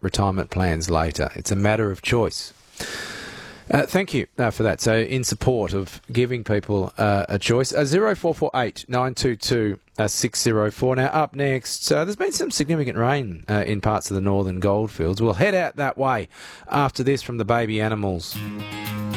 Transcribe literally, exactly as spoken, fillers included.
retirement plans later. It's a matter of choice. Uh, thank you uh, for that. So in support of giving people uh, a choice, uh, zero four four eight nine two two six zero four. Now up next, uh, there's been some significant rain uh, in parts of the northern goldfields. We'll head out that way after this from the Baby Animals.